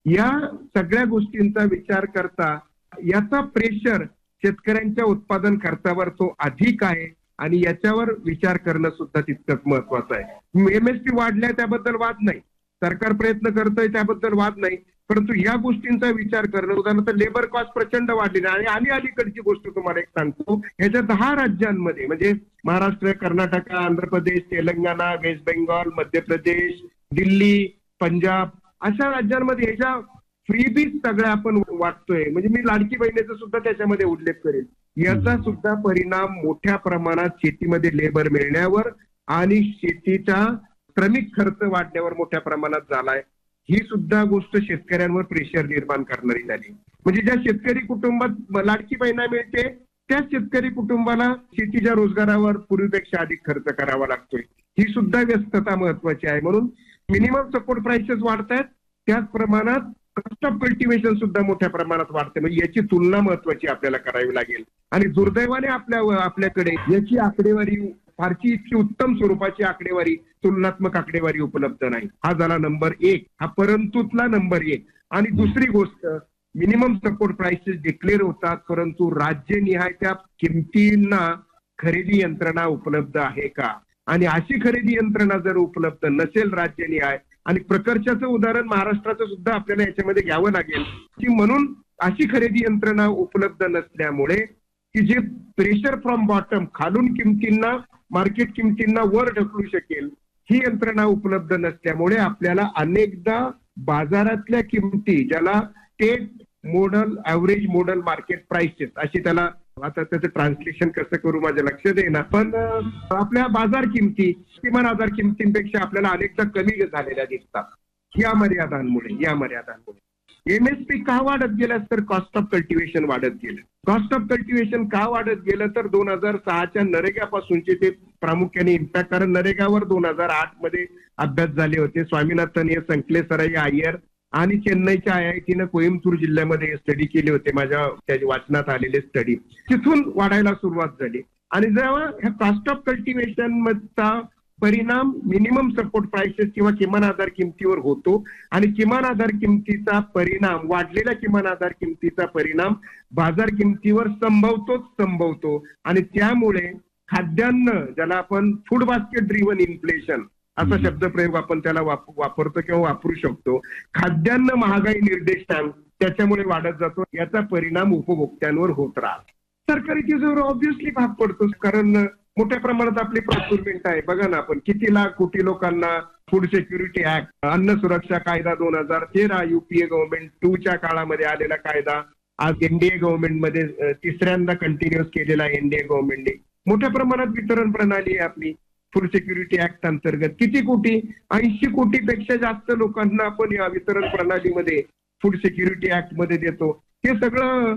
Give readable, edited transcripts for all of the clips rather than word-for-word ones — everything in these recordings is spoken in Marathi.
या सगळ्या गोष्टींचा विचार करता याचा प्रेशर शेतकऱ्यांच्या उत्पादन खर्चावर तो अधिक आहे आणि याच्यावर विचार करणं सुद्धा तितकंच महत्वाचं आहे. एमएसपी वाढल्या त्याबद्दल वाद नाही, सरकार प्रयत्न करतोय त्याबद्दल वाद नाही, परंतु या गोष्टींचा विचार करणं, उदाहरणार्थ लेबर कॉस्ट प्रचंड वाढलेली आहे. आणि अलीकडची गोष्ट तुम्हाला एक सांगतो, ह्याच्या 10 राज्यांमध्ये म्हणजे महाराष्ट्र, कर्नाटक, आंध्र प्रदेश, तेलंगणा, वेस्ट बेंगॉल, मध्य प्रदेश, दिल्ली, पंजाब अशा राज्यांमध्ये ह्याच्या फ्रीबीज सगळ्या आपण वाटतोय. म्हणजे मी लाडकी बहिणीचा सुद्धा त्याच्यामध्ये उल्लेख करेल. याचा सुद्धा परिणाम मोठ्या प्रमाणात शेतीमध्ये लेबर मिळण्यावर आणि शेतीचा श्रमिक खर्च वाढण्यावर मोठ्या प्रमाणात झालाय. ही सुद्धा गोष्ट शेतकऱ्यांवर प्रेशर निर्माण करणारी झाली. म्हणजे ज्या शेतकरी कुटुंबात लाडकी बहिणा मिळते त्या शेतकरी कुटुंबाला शेतीच्या रोजगारावर पूर्वीपेक्षा अधिक खर्च करावा लागतोय. ही सुद्धा व्यस्तता महत्वाची आहे. म्हणून मिनिमम सपोर्ट प्राइसेस वाढतायत, त्याच प्रमाणात कॉस्ट ऑफ कल्टिव्हेशन सुद्धा मोठ्या प्रमाणात वाढते. म्हणजे याची तुलना महत्वाची आपल्याला करावी लागेल. आणि दुर्दैवाने आपल्याकडे याची आकडेवारी फारशी इतकी उत्तम स्वरूपाची आकडेवारी, तुलनात्मक आकडेवारी उपलब्ध नाही. हा झाला नंबर 1, हा परंतुतला नंबर 1. आणि दुसरी गोष्ट, मिनिमम सपोर्ट प्राइसेस डिक्लेअर होतात, परंतु राज्यनिहाय त्या किमतींना खरेदी यंत्रणा उपलब्ध आहे का? आणि अशी खरेदी यंत्रणा जर उपलब्ध नसेल राज्यनिहाय, आणि प्रकर्षाचं उदाहरण महाराष्ट्राचं सुद्धा आपल्याला याच्यामध्ये घ्यावं लागेल की म्हणून अशी खरेदी यंत्रणा उपलब्ध नसल्यामुळे की जे प्रेशर फ्रॉम बॉटम, खालून किमतींना, मार्केट किमतींना वर ढकलू शकेल, ही यंत्रणा उपलब्ध नसल्यामुळे आपल्याला अनेकदा बाजारातल्या किमती, ज्याला state model average model market prices अशी त्याला, आता त्याचं ट्रान्सलेशन कसं करू माझ्या लक्षात येईना, पण आपल्या बाजार किमती किमान आधार किमतींपेक्षा आपल्याला अनेकदा कमी झालेल्या दिसतात. या मर्यादांमुळे एमएसपी का वाढत गेलं तर कॉस्ट ऑफ कल्टिव्हेशन वाढत गेलं. कॉस्ट ऑफ कल्टिव्हेशन का वाढत गेलं तर 2006च्या नरेगापासूनचे ते प्रामुख्याने इम्पॅक्ट, कारण नरेगावर 2008 मध्ये अभ्यास झाले होते. स्वामीनाथन, संकलेसराई अय्यर आणि चेन्नईच्या आयआयटीनं कोइंबतूर जिल्ह्यामध्ये स्टडी केले होते, माझ्या त्याच्या वाचनात आलेले स्टडी. तिथून वाढायला सुरुवात झाली. आणि जेव्हा ह्या कॉस्ट ऑफ कल्टिव्हेशन मधचा परिणाम मिनिमम सपोर्ट प्राइसेस किंवा किमान आधार किमतीवर होतो आणि किमान आधार किमतीचा परिणाम, वाढलेल्या किमान आधार किमतीचा परिणाम बाजार किमतीवर संभवतो आणि त्यामुळे खाद्यान्न, ज्याला आपण फूड बास्केट ड्रिव्हन इन्फ्लेशन असा शब्दप्रयोग आपण त्याला वापरतो किंवा वापरू शकतो, खाद्यान्न महागाई निर्देशांक त्याच्यामुळे वाढत जातो. याचा परिणाम उपभोक्त्यांवर होत राहतो. सरकारी तिजोरीवर ऑब्व्हियसली भाग पडतो, कारण मोठ्या प्रमाणात आपली प्रोक्युरमेंट आहे. बघा ना, आपण किती लाख कोटी लोकांना फूड सिक्युरिटी ऍक्ट, अन्न सुरक्षा कायदा 2013, युपीए गव्हर्नमेंट 2च्या काळामध्ये आलेला कायदा, आज एनडीए गव्हर्नमेंटमध्ये तिसऱ्यांदा कंटिन्युअस केलेला एनडीए गव्हर्नमेंटने. मोठ्या प्रमाणात वितरण प्रणाली आहे आपली फूड सिक्युरिटी ऍक्ट अंतर्गत. किती कोटी? 80 कोटीपेक्षा जास्त लोकांना आपण या वितरण प्रणालीमध्ये फूड सिक्युरिटी ऍक्ट मध्ये देतो. हे सगळं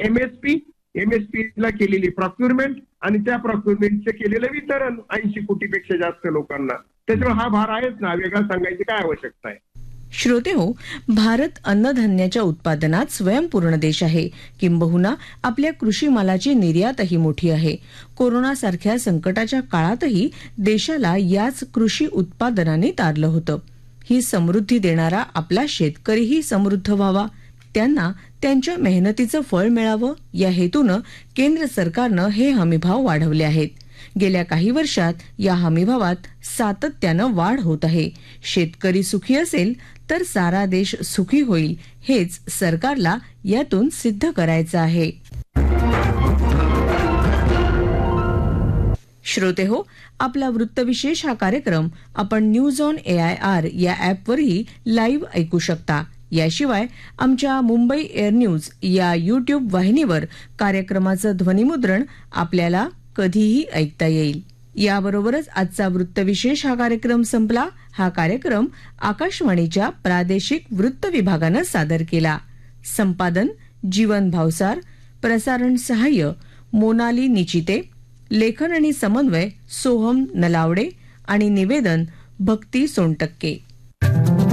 एमएसपी ला केलेली प्रोक्युरमेंट आणि त्या प्रोक्युरमेंटचं केलेलं वितरण 80 कोटीपेक्षा जास्त लोकांना. त्याच्यामुळे हा भार आहेच ना, वेगळा सांगायची काय आवश्यकता आहे. श्रोते हो, भारत अन्नधान्याच्या उत्पादनात स्वयंपूर्ण देश आहे. किंबहुना आपल्या कृषी मालाची निर्यातही मोठी आहे. कोरोनासारख्या संकटाच्या काळातही देशाला याच कृषी उत्पादनाने तारलं होतं. ही समृद्धी देणारा आपला शेतकरीही समृद्ध व्हावा, त्यांना त्यांच्या मेहनतीचं फळ मिळावं, या हेतूनं केंद्र सरकारनं हे हमीभाव वाढवले आहेत. गेल्या काही वर्षात या हमीभावात सातत्यानं वाढ होत आहे. शेतकरी सुखी असेल तर सारा देश सुखी होईल, हेच सरकारला यातून सिद्ध करायचं आहे. श्रोते हो, आपला वृत्तविशेष हा कार्यक्रम आपण न्यूज ऑन AIR या ॲपवरही लाईव्ह ऐकू शकता. याशिवाय आमच्या मुंबई एअर न्यूज या YouTube वाहिनीवर कार्यक्रमाचं ध्वनिमुद्रण आपल्याला कधीही ऐकता येईल. याबरोबरच आजचा वृत्तविशेष हा कार्यक्रम संपला. हा कार्यक्रम आकाशवाणीच्या प्रादेशिक वृत्त विभागानं सादर केला. संपादन जीवन भावसार, प्रसारण सहाय्य मोनाली निचिते, लेखन आणि समन्वय सोहम नलावडे आणि निवेदन भक्ती सोनटक्के.